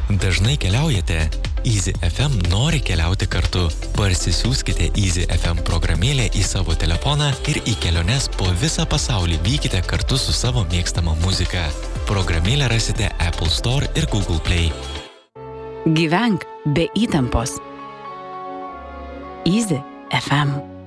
Dažnai keliaujate? Easy FM nori keliauti kartu. Parsisiųskite Easy FM programėlę į savo telefoną ir į keliones po visą pasaulį vykite kartu su savo mėgstama muzika. Programėlę rasite Apple Store ir Google Play. Gyvenk be įtampos. Easy FM.